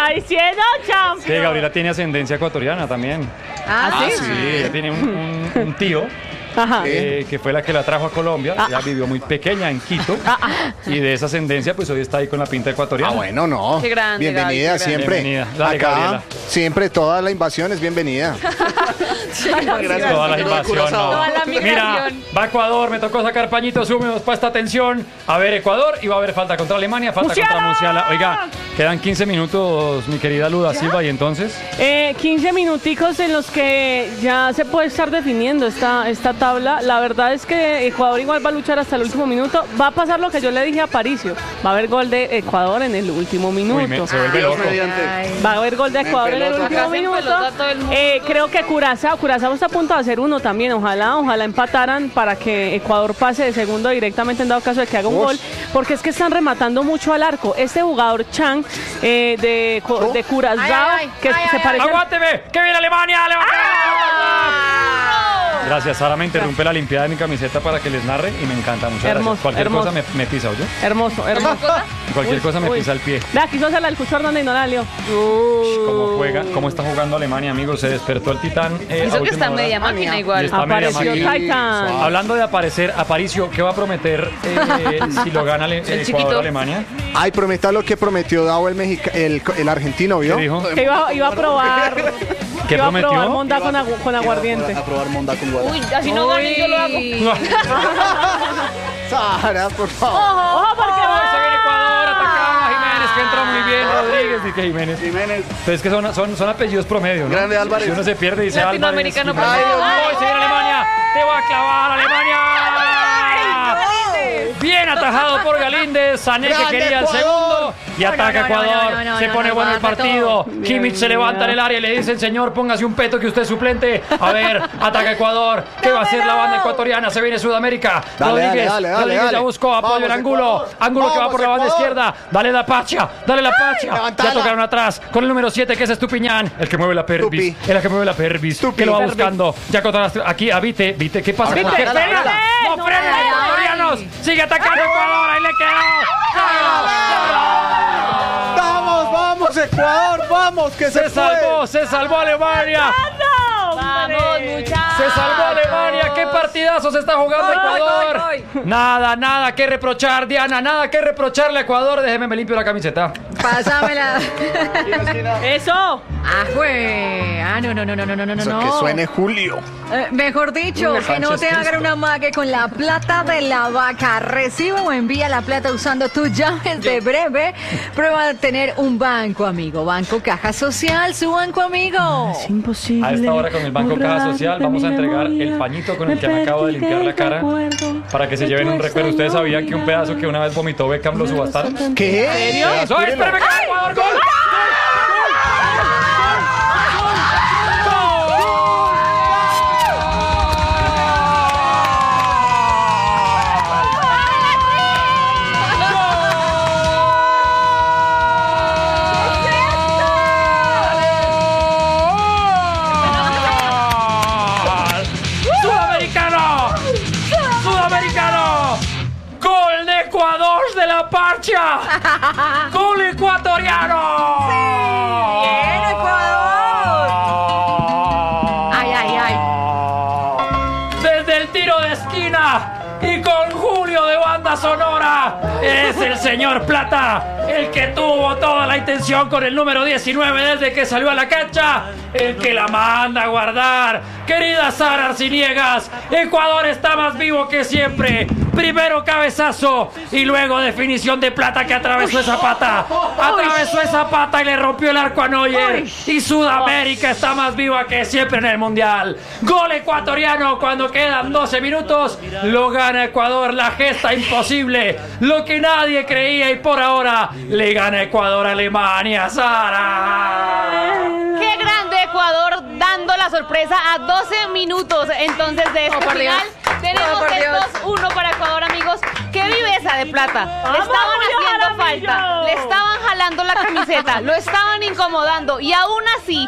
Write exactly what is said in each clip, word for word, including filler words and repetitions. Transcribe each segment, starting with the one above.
Ay, siendo champion. Sí, Gabriela tiene ascendencia ecuatoriana también. Ah, ¿Ah, sí. sí? Sí, ella tiene un, un- un tío. Ajá. eh, que fue la que la trajo a Colombia. Ah. Ella vivió muy pequeña en Quito. Y de esa ascendencia, pues hoy está ahí con la pinta ecuatoriana. Ah, bueno, no. Qué grande, Bienvenida Gaby, qué grande. siempre. Bienvenida. Dale, Acá, Gabriela. siempre toda la invasión es bienvenida. Gracias. Toda la invasión, no. Toda la Mira, migración. va Ecuador, me tocó sacar pañitos húmedos para esta atención. A ver, Ecuador, y va a haber falta contra Alemania, falta ¡Musiala! contra Musiala. Oiga, quedan quince minutos, mi querida Luda Silva, y entonces. Eh, quince minuticos en los que ya se puede estar definiendo esta, esta tabla. La verdad es que Ecuador igual va a luchar hasta el último minuto. Va a pasar lo que yo le dije a Paricio. Va a haber gol de Ecuador en el último minuto. Uy, me- se vuelve loco. Ay. Va a haber gol de Ecuador en el pelota. último Acá se minuto. empelota todo el mundo. Eh, creo que Curazao, Curazao está a punto de hacer uno también. Ojalá, ojalá empataran para que Ecuador pase de segundo directamente en dado caso de que haga un Ush. gol. Porque es que están rematando mucho al arco. Este jugador Chan eh, de, Co- de Curazao, Ay, ay, ay. que Ay, se ay, parece al- ¡Aguánteme! ¡Que viene Alemania! ¡Alemania! Ah. Gracias, Sara me interrumpe la limpiada de mi camiseta para que les narre y me encanta. Muchas Hermoso, gracias. Cualquier hermoso. cosa me, me pisa, ¿oye? Hermoso, hermoso. Cualquier Uy, cosa me uy. pisa el pie. Vea, quiso hacerla el Cucho Hernández y no la dio. ¿Cómo juega? ¿Cómo está jugando Alemania, amigos? Se despertó el titán. eh, a Eso que última está hora. media máquina Y igual. está media Apareció máquina. Titan. Hablando de aparecer, Aparicio, ¿qué va a prometer eh, si lo gana Ale- El Ecuador chiquito. Alemania? Ay, prometa lo que prometió Dao el, mexica- el, el argentino, ¿vio? ¿Qué dijo? Que iba, iba a probar. ¿Qué iba prometió? a probar monda con, agu- con aguardiente. A probar monda con guarda. Uy, así no ganen, yo lo hago. Sara, por favor. Ojo, porque ¡Oh, se va. viene Ecuador! Atacaba Jiménez, que entra muy bien. Rodríguez, dice Jiménez. Jiménez. Pero es que son, son, son apellidos promedio, ¿no? Grande Álvarez. Si uno se pierde, dice Álvarez. Latinoamericano Jiménez. promedio. ¡Ay, se viene Alemania! ¡Te va a clavar, Alemania! Bien atajado por Galíndez, Sané que ¡Grande quería el Ecuador! segundo y ataca no, no, Ecuador. no, no, Se no, pone no, bueno no, el partido. Bien, Kimmich se levanta en el área y le dice el señor, póngase un peto que usted es suplente. A ver, ataca Ecuador. ¿Qué va a hacer la banda ecuatoriana? Se viene Sudamérica. Dale, Rodríguez, dale, dale, Rodríguez dale. ya buscó apoyo Vamos, en Angulo. Ecuador. Angulo que va Vamos, por la banda Ecuador. izquierda. Dale la pacha, dale la pacha. Levantala. Ya tocaron atrás con el número siete que es Estupiñán. El que mueve la pervis. Tupi. El que mueve la pervis. Tupi. Que lo va Pervis. buscando. Ya contra las- aquí a Vite. Vite, ¿qué pasa? Vite, ¿Por qué? espérate, ¡Frena! espérate. ¡No No, frenen los ay, ay. ecuatorianos! ¡Sigue atacando Ecuador! ¡Ahí le quedó! Vamos, vamos, Ecuador, vamos, que se, Se salvó, se salvó Alemania. Vamos, muchachos. Se salvó Alemania. ¡Qué partidazo se está jugando Voy, voy, Ecuador! voy, voy. Nada, nada que reprochar, Diana. Nada que reprocharle a Ecuador. Déjeme me limpio la camiseta. Pásamela. Eso. Ah, fue. Ah, no, no, no, no, no, no, no, Eso, no. que suene Julio. Eh, mejor dicho, que no te hagan una mague con la plata de la vaca. Recibe o envía la plata usando tus llaves de breve. Prueba de tener un banco amigo. Banco Caja Social, su banco amigo. Es imposible. A esta hora con el Banco Caja borrar Social de vamos a mi entregar el memoria. pañito con el que me acabo de limpiar la cara para que se lleven un recuerdo. ¿Ustedes sabían que un pedazo que una vez vomitó Beckham lo subastaron? ¿Qué? Pedazo. ¡Ay, espérame, que va Ecuador! ¡Gol! ¡Sudamericano! ¡Sudamericano! ¡Gol de Ecuador de la Parcha! ¡Gol ecuatoriano! ¡Bien, Ecuador! Ay, ay, ay. Desde el tiro de esquina y con Julio de banda sonora, es el señor Plata, el que tuvo toda la intención con el número diecinueve desde que salió a la cancha, el que la manda a guardar. Querida Sara Arciniegas, Ecuador está más vivo que siempre. Primero cabezazo y luego definición de Plata que atravesó esa pata. Atravesó esa pata y le rompió el arco a Neuer. Y Sudamérica está más viva que siempre en el Mundial. Gol ecuatoriano cuando quedan doce minutos. Lo gana Ecuador, la gesta imposible. Lo que nadie creía y por ahora le gana Ecuador a Alemania. Sara. ¡Qué grande Ecuador dando la sorpresa a doce minutos entonces de este Oh, por Dios. final! Tenemos Oh, por el Dios. dos uno para Ecuador, amigos. ¡Qué viveza de Plata! Le ¡Vamos, estaban Julio haciendo Jaramillo! falta, le estaban jalando la camiseta, lo estaban incomodando y aún así,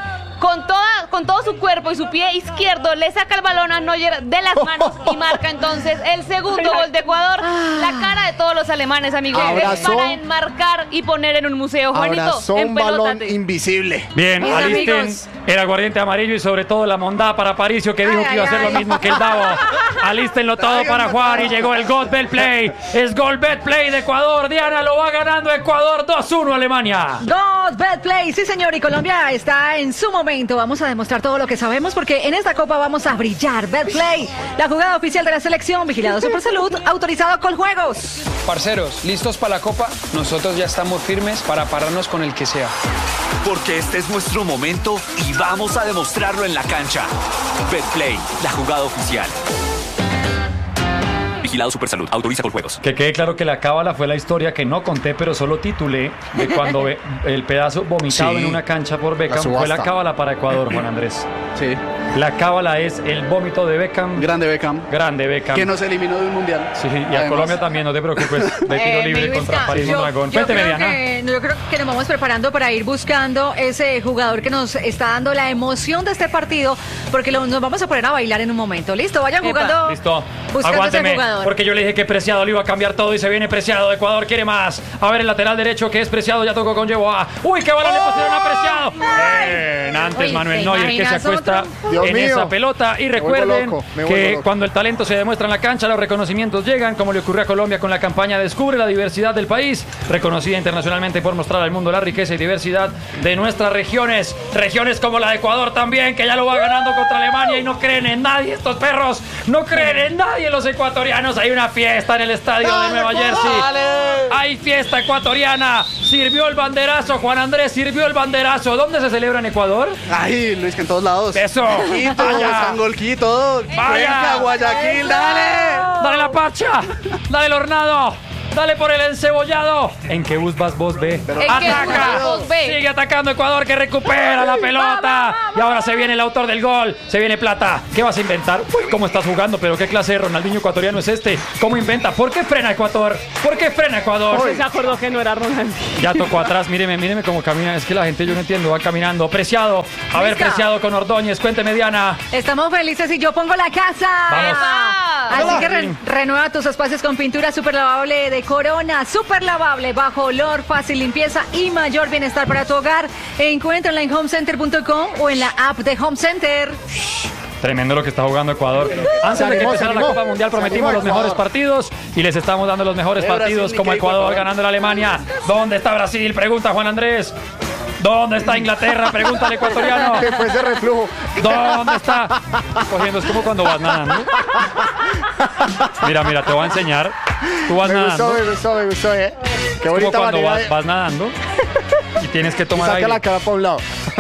con, toda, con todo su cuerpo y su pie izquierdo le saca el balón a Neuer de las manos y marca entonces el segundo gol de Ecuador. La cara de todos los alemanes, amigos, es para enmarcar y poner en un museo. Juanito, abrazó un balón empelótate. invisible. Bien, Mis alisten amigos. el aguardiente amarillo y sobre todo la mondá para Aparicio, que dijo Ay, que iba a ay, hacer ay. lo mismo que el Davo. Alístenlo todo para Juan y llegó el God Bet Play. Es Gol Bet Play de Ecuador. Diana lo va ganando Ecuador dos uno Alemania. God Bet Play, sí señor, y Colombia está en su momento. Vamos a demostrar todo lo que sabemos porque en esta copa vamos a brillar. Bet Play, la jugada oficial de la selección, vigilado Supersalud, autorizado con juegos. Parceros, ¿listos para la copa? Nosotros ya estamos firmes para pararnos con el que sea. Porque este es nuestro momento y vamos a demostrarlo en la cancha. Betplay, la jugada oficial. Vigilado Supersalud, autoriza con juegos. Que quede claro que la cábala fue la historia que no conté, pero solo titulé de cuando ve- el pedazo vomitado Sí. en una cancha por La Beckham fue subasta. la cábala para Ecuador, Juan Andrés. Sí, La cábala es el vómito de Beckham. grande Beckham, Grande Beckham. que nos eliminó de un mundial. Sí, y a Además, Colombia también, no te preocupes. De tiro Eh, libre mi contra Luisca, París yo- Mondragón. yo Cuénteme, creo Diana. que- Yo creo que nos vamos preparando para ir buscando ese jugador que nos está dando la emoción de este partido, porque lo- nos vamos a poner a bailar en un momento. ¿Listo? Vayan Epa. jugando. Listo. Buscando Aguánteme, ese jugador. porque yo le dije que Preciado le iba a cambiar todo y se viene Preciado. Ecuador quiere más. A ver, el lateral derecho que es Preciado ya tocó con Yeboah. ¡Uy, qué balón le pusieron a Preciado! Bien, antes Uy, Manuel ¿te Neuer que se imaginas acuesta otro? Dios en mío. esa pelota. Y vuelvo recuerden loco, me vuelvo que loco. cuando el talento se demuestra en la cancha, los reconocimientos llegan, como le ocurrió a Colombia con la campaña Descubre la diversidad del país, reconocida internacionalmente por mostrar al mundo la riqueza y diversidad de nuestras regiones. Regiones como la de Ecuador también, que ya lo va ganando contra Alemania y no creen en nadie estos perros. No creen en nadie los ecuatorianos. Hay una fiesta en el estadio de Nueva Jersey. Hay fiesta ecuatoriana. Sirvió el banderazo, Juan Andrés, sirvió el banderazo. ¿Dónde se celebra en Ecuador? Ay, Luis, que en todos lados. Eso. Quito, Vaya. Sangolquito. Vaya. Cuenca, Guayaquil, dale. Dale la parcha, dale el hornado, dale por el encebollado. ¿En qué bus vas vos, ve? ¿En qué Ataca, bus vos, ve? sigue atacando Ecuador que recupera la pelota. Y ahora se viene el autor del gol, se viene Plata. ¿Qué vas a inventar? Uy, ¿cómo estás jugando? Pero qué clase de Ronaldinho ecuatoriano es este. ¿Cómo inventa? ¿Por qué frena Ecuador? ¿Por qué frena Ecuador? Usted se acordó que no era Ronaldinho. Ya tocó atrás, míreme, míreme cómo camina. Es que la gente, yo no entiendo, va caminando. Preciado, a ver, Luisca. Preciado con Ordóñez. Cuénteme, Diana. Estamos felices y yo pongo la casa. Vamos. Así que re- Vamos. renueva tus espacios con pintura super lavable de Corona, super lavable, bajo olor, fácil limpieza y mayor bienestar para tu hogar. Encuéntrala en homecenter punto com o en la app de Home Center. Tremendo lo que está jugando Ecuador. Antes Se de que animó, empezara se la animó. Copa Mundial Se prometimos animó los mejores Ecuador. partidos y les estamos dando los mejores Eh, partidos Brasil, como ni qué Ecuador Ecuador. ganando a la Alemania. ¿Dónde está Brasil? Pregunta Juan Andrés. ¿Dónde está Inglaterra? Pregunta al ecuatoriano. Que fue ese reflujo. ¿Dónde está? Cogiendo, es como cuando vas nadando. Mira, mira, te voy a enseñar. Tú vas Me gustó, nadando. me gustó, me gustó, eh. Qué Es como bonita cuando manera vas, de... vas nadando y tienes que Y tomar saca aire. la cara para un lado.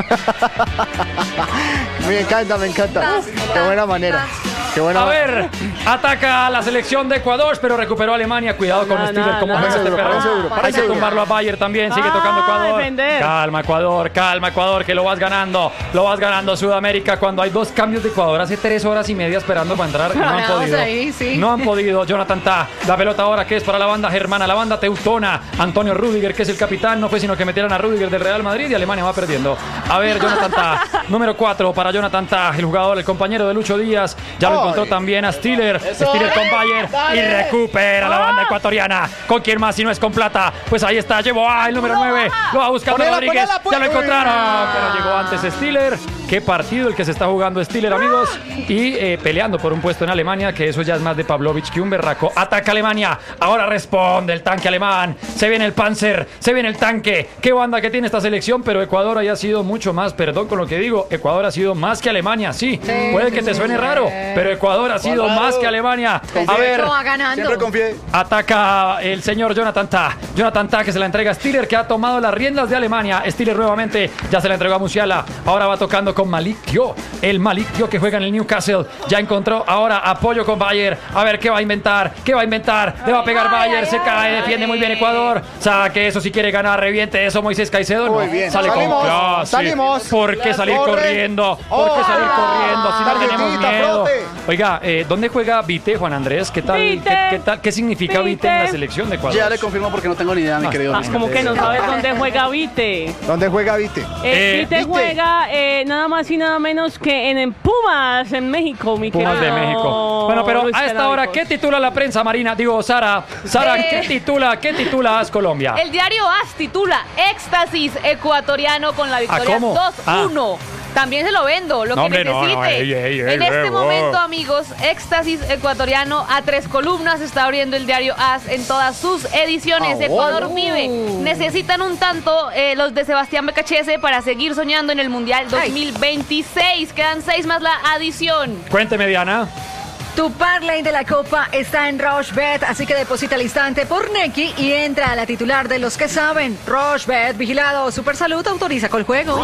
Me encanta, me encanta. Qué buena manera. Qué buena A ver, ataca a la selección de Ecuador, pero recuperó Alemania. Cuidado con No, Stiller, no, cómo no. juega este Parece perro. duro, parece duro, Hay parece que duro. tumbarlo a Bayer también, sigue Ah, tocando Ecuador. defender. Calma Ecuador, calma Ecuador, que lo vas ganando. Lo vas ganando Sudamérica cuando hay dos cambios de Ecuador. Hace tres horas y media esperando para entrar y no han Parados podido. ahí, sí. No han podido. Jonathan Ta, la pelota ahora que es para la banda germana, la banda teutona. Antonio Rüdiger, que es el capitán, no fue sino que metieran a Rüdiger del Real Madrid y Alemania va perdiendo. A ver, Jonathan Ta, número cuatro para Jonathan Ta, el jugador, el compañero de Lucho Díaz. Ya lo Ay. encontró también a Stiller. Stiller con Bayer y recupera la banda ecuatoriana. ¿Con quién más si no es con Plata? Pues ahí está, llevó a el número nueve. Lo va buscando Ponela, Rodríguez. ponela, Ya lo ponela. encontraron, pero llegó antes Stiller. Qué partido el que se está jugando Stiller, amigos. Y eh, peleando por un puesto en Alemania, que eso ya es más de Pavlovich que un berraco. Ataca Alemania. Ahora responde el tanque alemán. Se viene el Panzer, se viene el tanque. Qué banda que tiene esta selección, pero Ecuador haya sido mucho más. Perdón con lo que digo. Ecuador ha sido más que Alemania, sí. Puede que te suene raro, pero Ecuador ha sido más que Alemania. A ver, Va ganando. Siempre confié. ataca el señor Jonathan Ta. Jonathan Ta que se la entrega a Stiller, que ha tomado las riendas de Alemania. Stiller nuevamente ya se la entregó a Musiala. Ahora va tocando con Malik Diop. El Malik Diop que juega en el Newcastle. Ya encontró ahora apoyo con Bayer. A ver qué va a inventar. ¿Qué va a inventar? Le va a pegar Bayer. Se cae. Defiende muy bien Ecuador. Saque eso si quiere ganar. Reviente eso Moisés Caicedo. No. Muy bien. Sale con Salimos, clase. salimos. ¿Por qué salir Corre. corriendo? ¿Por qué salir corriendo si no tenemos Tarjetita, miedo? frote. Oiga, eh, ¿dónde juega Vite, Juan Andrés? ¿Qué tal? Vite. ¿Qué, qué tal? ¿Qué significa Vite en la Vite. selección de Ecuador? Ya le confirmo porque no tengo ni idea, mi querido Ah, Luis. como que no sabes dónde juega Vite. ¿Dónde juega Vite? Eh, Eh, Vite Vite. juega eh, nada más más y nada menos que en, en Pumas, en México, mi Pumas de querido México. Bueno, pero Luis a esta Canónicos. hora, ¿qué titula la prensa, Marina? Digo, Sara. Sara, Eh. ¿qué titula? ¿Qué titula AS Colombia? El diario AS titula Éxtasis ecuatoriano con la victoria ¿cómo? dos uno. Ah. También se lo vendo, lo No, que hombre, no, necesite. no, ey, ey, ey, en este ey, momento, wow. amigos, Éxtasis ecuatoriano a tres columnas está abriendo el diario AS en todas sus ediciones. Ah, Ecuador oh. vive. Necesitan un tanto eh, los de Sebastián Becachese para seguir soñando en el Mundial dos mil veintiséis. Quedan seis más la adición. Cuénteme, Diana. Tu parlay de la Copa está en Rochebet, así que deposita al instante por Nequi y entra a la titular de los que saben. Rochebet, vigilado, Supersalud, autoriza con juegos.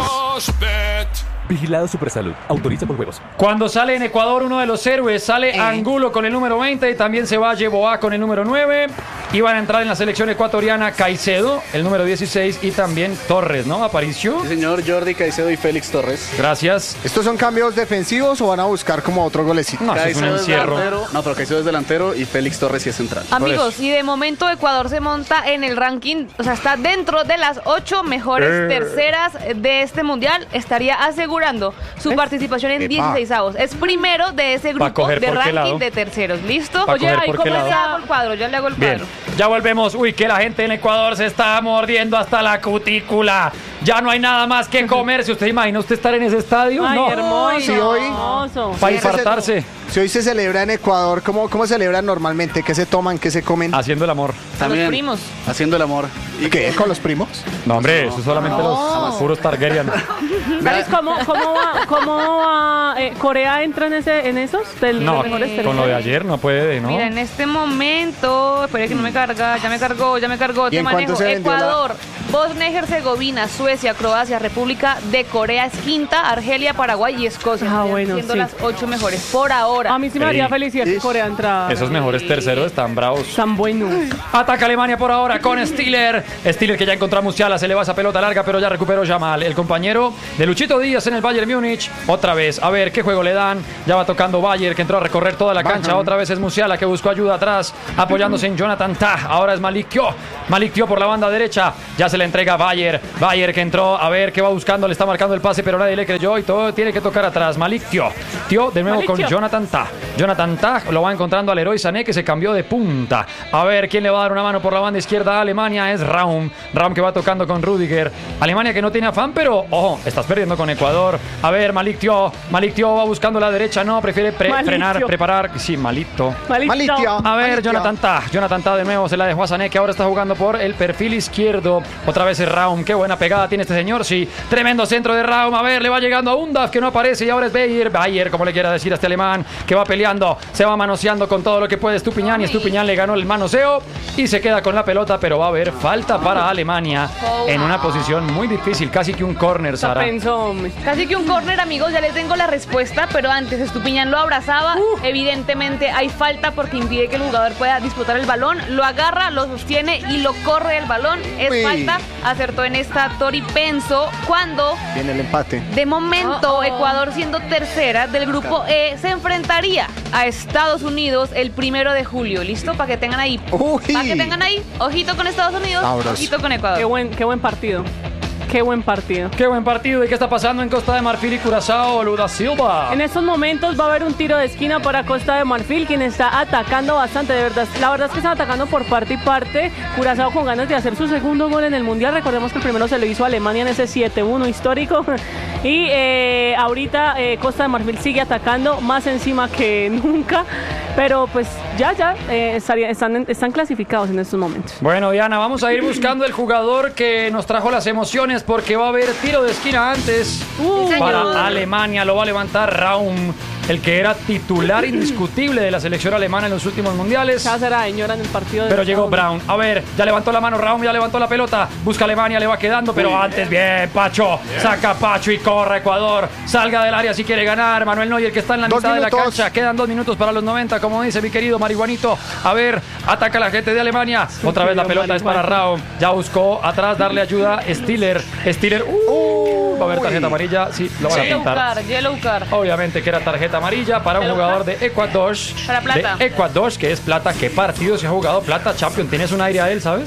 Vigilado Supersalud. Autoriza por juegos. Cuando sale en Ecuador uno de los héroes, sale Eh. Angulo con el número veinte y también se va Yeboah con el número nueve. Y van a entrar en la selección ecuatoriana Caicedo, el número dieciséis, y también Torres, ¿no? Aparicio. Sí, señor, Jordi Caicedo y Félix Torres. Gracias. ¿Estos son cambios defensivos o van a buscar como otro golecito? No, eso es un Caicedo es encierro. delantero. No, pero Caicedo es delantero y Félix Torres sí es central. Amigos, y de momento Ecuador se monta en el ranking, o sea, está dentro de las ocho mejores Eh. terceras de este mundial. Estaría asegurando su participación en Epa. dieciseisavos. Es primero de ese Pa' grupo coger de por qué ranking lado. de terceros. ¿Listo? Pa' Oye, coger ahí por cómo qué lado. le hago el cuadro, ya le hago el Bien, cuadro. ya volvemos. Uy, que la gente en Ecuador se está mordiendo hasta la cutícula. Ya no hay nada más que comer. Si usted imagina usted estar en ese estadio, Ay, no. hermoso. Sí, hoy- hermoso. Para Sí, ese es el- infartarse. Si hoy se celebra en Ecuador, ¿cómo, cómo celebran normalmente? ¿Qué se toman? ¿Qué se comen? Haciendo el amor. También primos. haciendo el amor. ¿Y qué? ¿Con los primos? No, hombre, eso solamente los puros Targaryen. ¿Sabes cómo, cómo va? Cómo va eh, ¿Corea entra en, ese, en esos? Del, No, los mejores Eh, con lo de ayer no puede, ¿no? Mira, en este momento, espere que no me carga, ya me cargó, ya me cargó, ¿Y te en cuánto manejo. se vendió la- Ecuador, Bosnia y Herzegovina, Suecia, Croacia, República de Corea es quinta, Argelia, Paraguay y Escocia. Ah, Están bueno, siendo sí. las ocho mejores por ahora. A mí sí me haría Ey. felicidad que Ish. Corea entra. Esos mejores terceros están bravos. Tan buenos. Ataca Alemania por ahora con Stiller. Stiller que ya encontró a Musiala, se le va esa pelota larga, pero ya recuperó Yamal, el compañero de Luchito Díaz en el Bayern Múnich. Otra vez, a ver qué juego le dan. Ya va tocando Bayer, que entró a recorrer toda la cancha. Otra vez es Musiala, que buscó ayuda atrás, apoyándose en Jonathan Tah. Ahora es Malik Tio. Malik Tio por la banda derecha. Ya se le entrega a Bayer. Bayer que entró, a ver qué va buscando. Le está marcando el pase, pero nadie le creyó y todo tiene que tocar atrás. Malik Tio. Tio de nuevo Malik con Tio. Jonathan Tah. Jonathan Tah lo va encontrando al héroe Sané, que se cambió de punta. A ver quién le va a dar una mano por la banda izquierda a Alemania. Es Raum. Raum que va tocando con Rudiger. Alemania que no tiene afán, pero ojo, estás perdiendo con Ecuador. A ver, Malik Tio. Malik Tio va buscando la derecha. No, prefiere pre- Malik frenar, Tio. preparar. Sí, malito. Malito. Malitia. A ver, Malitia. Jonathan Tah. Jonathan Tah de nuevo se la dejó a Sané, que ahora está jugando por el perfil izquierdo. Otra vez es Raum. Qué buena pegada tiene este señor. Sí, tremendo centro de Raum. A ver, le va llegando a Undaf, que no aparece. Y ahora es Bayer. Bayer, como le quiera decir a este alemán, que va peleando. Se va manoseando con todo lo que puede Estupiñán. Y Estupiñán le ganó el manoseo y se queda con la pelota. Pero va a haber falta para Alemania en una posición muy difícil. Casi que un córner, Está Sara. pensó, hombre. Casi que un córner, amigos, ya les tengo la respuesta, pero antes Estupiñán lo abrazaba. Uh. Evidentemente hay falta porque impide que el jugador pueda disputar el balón. Lo agarra, lo sostiene y lo corre el balón. Es Uy. falta. Acertó en esta Tori Penso cuando Viene el empate. de momento Uh-oh. Ecuador, siendo tercera del grupo E, se enfrentaría a Estados Unidos el primero de julio. ¿Listo? Para que tengan ahí. Uy. Para que tengan ahí. Ojito con Estados Unidos. Sabroso. Ojito con Ecuador. Qué buen, qué buen partido. Qué buen partido. Qué buen partido. ¿Y qué está pasando en Costa de Marfil y Curazao? Luda Silva. En estos momentos va a haber un tiro de esquina para Costa de Marfil, quien está atacando bastante, de verdad. La verdad es que están atacando por parte y parte. Curazao con ganas de hacer su segundo gol en el Mundial. Recordemos que el primero se lo hizo a Alemania en ese siete uno histórico. Y eh, ahorita eh, Costa de Marfil sigue atacando más encima que nunca. Pero pues ya, ya, eh, estaría- están, están clasificados en estos momentos. Bueno, Diana, vamos a ir buscando el jugador que nos trajo las emociones porque va a haber tiro de esquina antes Uh, Sí, señor. para Alemania. Lo va a levantar Raum, el que era titular indiscutible de la selección alemana en los últimos mundiales. Ya será señora en el partido de Pero llegó Estados Brown. A ver, ya levantó la mano Raum, ya levantó la pelota. Busca Alemania, le va quedando, pero antes bien, Pacho. Saca Pacho y corre Ecuador. Salga del área si quiere ganar. Manuel Neuer, que está en la Dos mitad de la minutos. cancha. Quedan dos minutos para los noventa, como dice mi querido Marihuanito. A ver, ataca la gente de Alemania. Otra vez la pelota es para Raum. Ya buscó atrás darle ayuda Stiller. Stiller, uh, va a haber tarjeta amarilla. Sí, lo van a Yellow pintar. card, yellow card. Obviamente que era tarjeta amarilla para un Yellow jugador card. de Ecuador. Para plata. De Ecuador, que es plata. ¿Qué partido se ha jugado plata? Champion, ¿tienes un aire a él, sabes?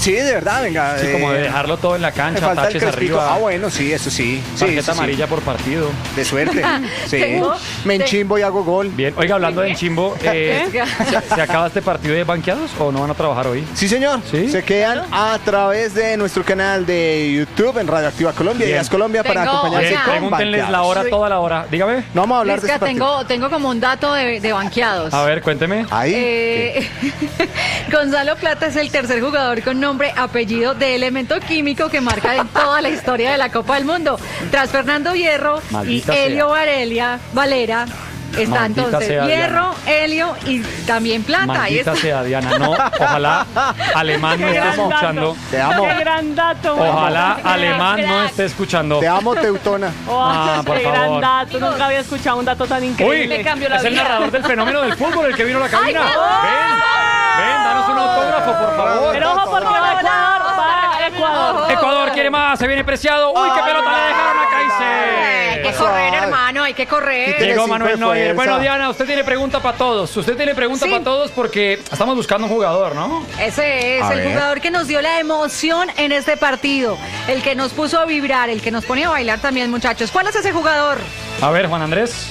Sí, de verdad, venga. Sí, eh, como de dejarlo todo en la me cancha, falta el taches crespico. arriba. Ah, bueno, sí, eso sí. sí Tarjeta sí, sí. amarilla por partido. De suerte. Sí. Tengo- Me enchimbo y hago gol. Bien, oiga, hablando de Enchimbo, eh, ¿se, se acaba este partido de banqueados o no van a trabajar hoy? Sí, señor. ¿Sí? Se quedan a través de nuestro canal de YouTube en Radioactiva Colombia Bien. y As Colombia para Tengo- acompañarse Bien, Oiga. con pregúntenles la banqueados. hora, toda la hora. Dígame. No vamos a hablar de Lisca, ese partido. tengo, tengo como un dato de, de banqueados. A ver, cuénteme. Ahí. Eh, Gonzalo Plata es el tercer jugador con nombre, apellido de elemento químico que marca en toda la historia de la Copa del Mundo. Tras Fernando Hierro Maldita y sea. Helio Varelia, Valera, está Maldita entonces sea, Hierro, Helio y también Plata. Ahí Maldita está. sea, Diana. No, ojalá Alemán no Qué esté gran escuchando. dato. Te amo. Qué gran dato. Ojalá Qué gran- Alemán no esté escuchando. Te amo, Teutona. Oh, Ah, por qué favor. gran dato. Nunca había escuchado un dato tan Uy, increíble. Me cambió la es el vida. narrador del fenómeno del fútbol el que vino a la cabina. Ay, ven, ven, danos un autógrafo, por favor. Pero ojo porque va a Ecuador. Va a Ecuador. Ecuador quiere más, se viene Preciado. Uy, qué pelota le dejaron a Hay que Kaiser. correr, hermano, hay que correr. Tiene Llegó cinco Manuel de Neuer. fuerza. Bueno, Diana, usted tiene pregunta para todos. Usted tiene pregunta Sí. para todos porque estamos buscando un jugador, ¿no? Ese es A el ver. jugador que nos dio la emoción en este partido, el que nos puso a vibrar, el que nos pone a bailar también, muchachos. ¿Cuál es ese jugador? A ver, Juan Andrés.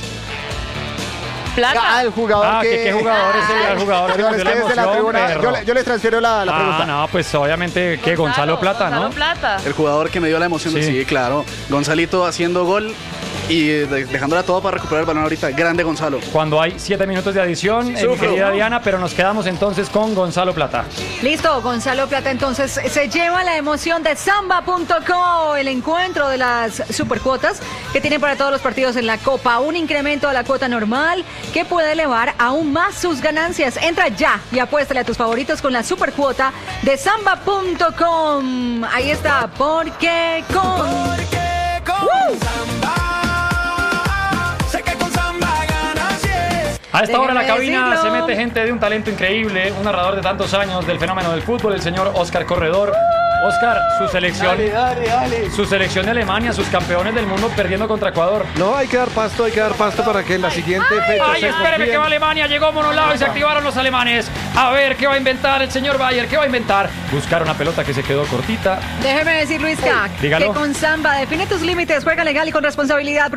Plata. Ah, el jugador Ah, que... ¿qué, qué jugador es el, el jugador que Perdón, nos es dio que la desde la emoción, tribuna, perro? yo, le, yo le transfiero la, la Ah, pregunta. no, pues obviamente que Gonzalo Plata, Gonzalo ¿no? Plata. El jugador que me dio la emoción, Sí. sí, claro. Gonzalito haciendo gol y de- dejándola todo para recuperar el balón ahorita. Grande Gonzalo. Cuando hay siete minutos de adición, eh, mi Sufro. querida Diana, pero nos quedamos entonces con Gonzalo Plata. Listo, Gonzalo Plata entonces se lleva la emoción de samba punto co, el encuentro de las supercuotas que tienen para todos los partidos en la Copa, un incremento a la cuota normal que puede elevar aún más sus ganancias. Entra ya y apuéstale a tus favoritos con la supercuota de samba punto com. Ahí está, porque con... A esta hora en la Déjeme cabina decirlo. se mete gente de un talento increíble, un narrador de tantos años del fenómeno del fútbol, el señor Oscar Corredor. Oscar, su selección, Dale, dale. su selección de Alemania, sus campeones del mundo perdiendo contra Ecuador. No, hay que dar pasto, hay que dar pasto para que en la siguiente fecha Ay, se espéreme confíen. que va Alemania, llegó Monolao y se activaron los alemanes. A ver, ¿qué va a inventar el señor Bayer? ¿Qué va a inventar? Buscar una pelota que se quedó cortita. Déjeme decir, Luisca, Dígalo. que con Samba define tus límites, juega legal y con responsabilidad.